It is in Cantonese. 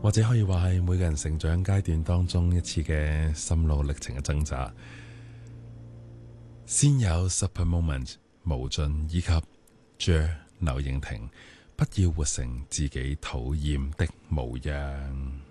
或者可以話係每個人成長階段當中一次嘅心路歷程嘅掙扎。先有 Super Moment 無盡，以及 Jer 劉穎婷，不要活成自己討厭的模樣。